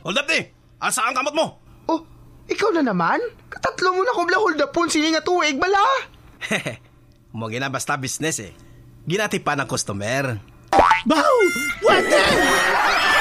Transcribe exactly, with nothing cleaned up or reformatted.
Hold up ni! Asa ang kamot mo? Oh, ikaw na naman? Katatlo mo na kubla hold up po sige nga tuig bala. Hehe, mo gina basta business eh. Ginati pa ng customer. Baw! Water!